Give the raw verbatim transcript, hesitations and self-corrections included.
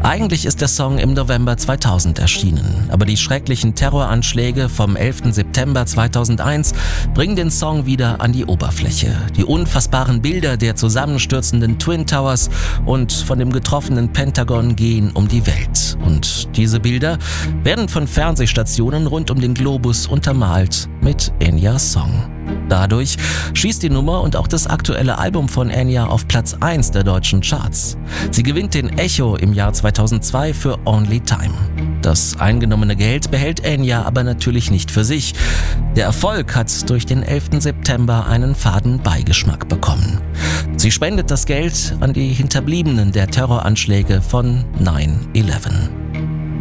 Eigentlich ist der Song im November zweitausend erschienen, aber die schrecklichen Terroranschläge vom elften September zweitausendeins bringen den Song wieder an die Oberfläche. Die unfassbaren Bilder der zusammenstürzenden Twin Towers und von dem getroffenen Pentagon gehen um die Welt. Und diese Bilder werden von Fernsehstationen rund um den Globus untermalt mit Enyas Song. Dadurch schießt die Nummer und auch das aktuelle Album von Enya auf Platz eins der deutschen Charts. Sie gewinnt den Echo im Jahr zweitausendzwei für Only Time. Das eingenommene Geld behält Enya aber natürlich nicht für sich. Der Erfolg hat durch den elften September einen faden Beigeschmack bekommen. Sie spendet das Geld an die Hinterbliebenen der Terroranschläge von nine eleven.